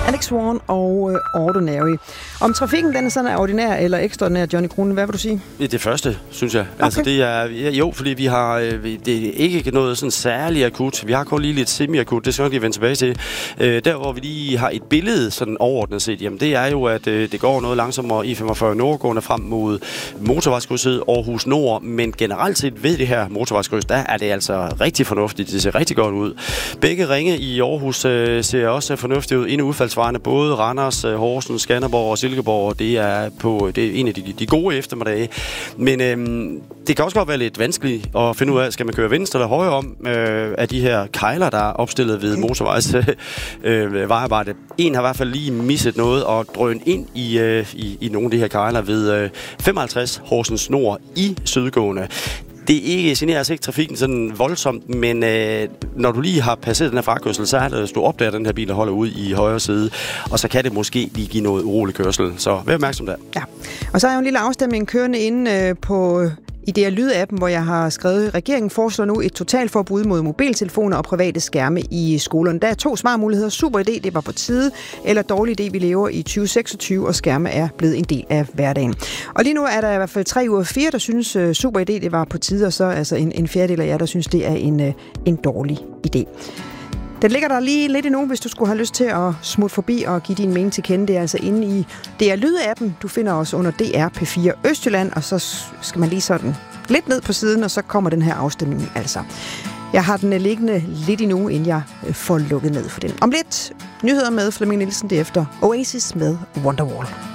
Alex Warren og Ordinary. Om trafikken den er sådan ordinær eller ekstraordinær, Johnny Krone, hvad vil du sige? Det første, synes jeg. Okay. Altså det er jo, fordi vi har det er ikke noget sådan særligt akut. Vi har kun lige lidt semi-akut. Det skal jeg lige vende tilbage til. Der hvor vi lige har et billede sådan overordnet set, jamen det er jo at det går noget langsommere I45 Nordgående frem mod motorvejskrydset Aarhus Nord, men generelt set ved det her motorvejskryds, der er det altså rigtig fornuftigt. Det ser rigtig godt ud. Begge ringe i Aarhus ser også fornuftigt ud. Inde udfaldsvejene, både Randers, Horsens, Skanderborg og Silkeborg, det er en af de gode eftermiddage. Men det kan også godt være lidt vanskeligt at finde ud af, skal man køre venstre eller højre om af de her kejler, der er opstillet ved motorvejs vejarbejde. En har i hvert fald lige misset noget og drøn ind i nogle af de her kejler ved 55 Horsens Nord i sydgående. Det er ikke, generer altså ikke trafikken sådan voldsomt, men når du lige har passeret den her frakørsel, så er det, at du opdager, at den her bil holder ud i højre side, og så kan det måske lige give noget urolig kørsel. Så vær opmærksom der. Ja, og så er jo en lille afstemning kørende inde på IDEA Lyd-appen, hvor jeg har skrevet, regeringen foreslår nu et totalforbud mod mobiltelefoner og private skærme i skolerne. Der er 2 svarmuligheder. Super idé, det var på tide, eller dårlig idé, vi lever i 2026, og skærme er blevet en del af hverdagen. Og lige nu er der i hvert fald 3 ud af 4, der synes super idé, det var på tide, og så altså en fjerdedel af jer, der synes, det er en dårlig idé. Den ligger der lige lidt endnu, hvis du skulle have lyst til at smutte forbi og give din mening til kende. Det er altså inde i DR Lyd-appen. Du finder os under DR P4 Østjylland, og så skal man lige sådan lidt ned på siden, og så kommer den her afstemning altså. Jeg har den liggende lidt endnu, inden jeg får lukket ned for den. Om lidt nyheder med Flemming Nielsen, det efter Oasis med Wonderwall.